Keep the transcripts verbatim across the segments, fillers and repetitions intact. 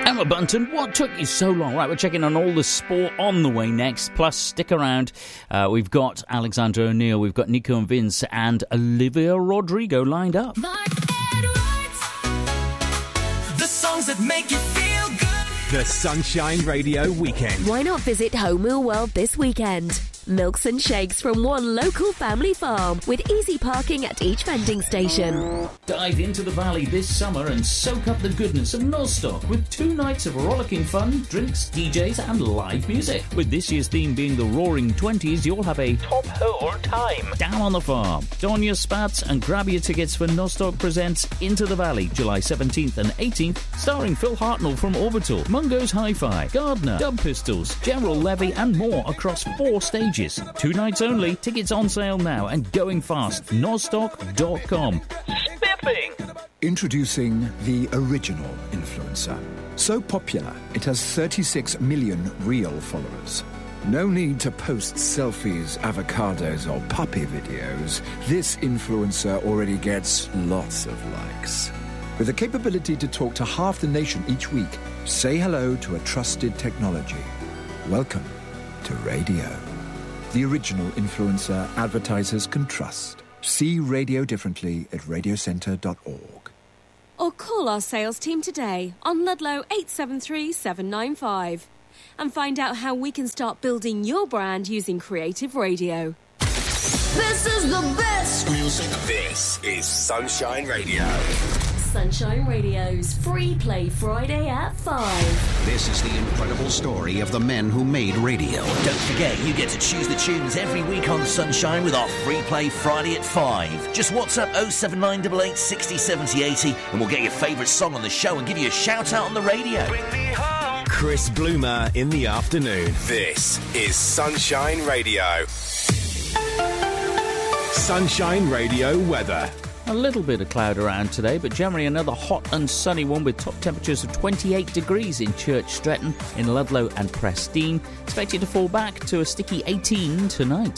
Emma Bunton, what took you so long? Right, we're checking on all the sport on the way next. Plus, stick around. Uh, we've got Alexandra O'Neill, we've got Nico and Vince, and Olivia Rodrigo lined up. Mark Edwards, the songs that make you feel good. The Sunshine Radio Weekend. Why not visit Home Wheel World this weekend? Milks and shakes from one local family farm with easy parking at each vending station. Dive into the valley this summer and soak up the goodness of Nostock with two nights of rollicking fun, drinks, D Js and live music. With this year's theme being the Roaring Twenties, you'll have a top hole time down on the farm. Don your spats and grab your tickets for Nostock Presents Into the Valley, July seventeenth and eighteenth, starring Phil Hartnell from Orbital, Mungo's Hi-Fi, Gardner, Dub Pistols, General Levy and more across four stages. Two nights only. Tickets on sale now and going fast. Nostock dot com. Spiffing! Introducing the original influencer. So popular, it has thirty-six million real followers. No need to post selfies, avocados or puppy videos. This influencer already gets lots of likes. With the capability to talk to half the nation each week, say hello to a trusted technology. Welcome to radio. The original influencer advertisers can trust. See radio differently at radio centre dot org. Or call our sales team today on Ludlow eight seven three seven nine five and find out how we can start building your brand using creative radio. This is the best music. This is Sunshine Radio. Sunshine Radio's Free Play Friday at five. This is the incredible story of the men who made radio. Don't forget, you get to choose the tunes every week on Sunshine with our Free Play Friday at five. Just WhatsApp oh seven nine eight eight six oh seven oh eight oh and we'll get your favourite song on the show and give you a shout out on the radio. Bring me home. Chris Bloomer in the afternoon. This is Sunshine Radio. Sunshine Radio weather. A little bit of cloud around today, but generally another hot and sunny one with top temperatures of twenty-eight degrees in Church Stretton, in Ludlow and Prestine. Expected to fall back to a sticky eighteen tonight.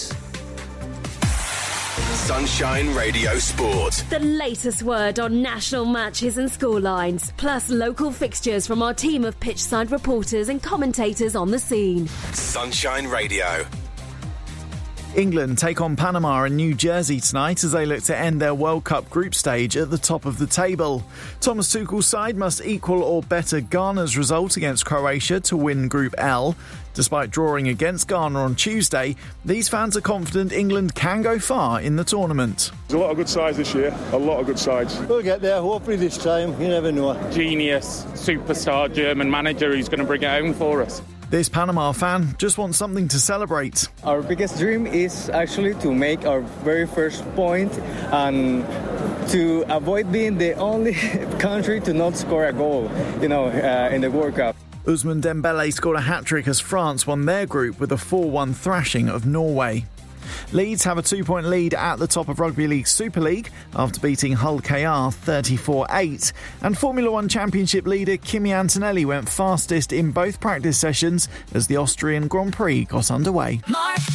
Sunshine Radio Sport. The latest word on national matches and scorelines, plus local fixtures from our team of pitchside reporters and commentators on the scene. Sunshine Radio. England take on Panama in New Jersey tonight as they look to end their World Cup group stage at the top of the table. Thomas Tuchel's side must equal or better Ghana's result against Croatia to win Group L. Despite drawing against Ghana on Tuesday, these fans are confident England can go far in the tournament. There's a lot of good sides this year, a lot of good sides. We'll get there, hopefully this time, you never know. Genius, superstar German manager who's going to bring it home for us. This Panama fan just wants something to celebrate. Our biggest dream is actually to make our very first point and to avoid being the only country to not score a goal, you know, uh, in the World Cup. Ousmane Dembele scored a hat-trick as France won their group with a four one thrashing of Norway. Leeds have a two-point lead at the top of Rugby League Super League after beating Hull K R thirty-four eight. And Formula One Championship leader Kimi Antonelli went fastest in both practice sessions as the Austrian Grand Prix got underway. Mark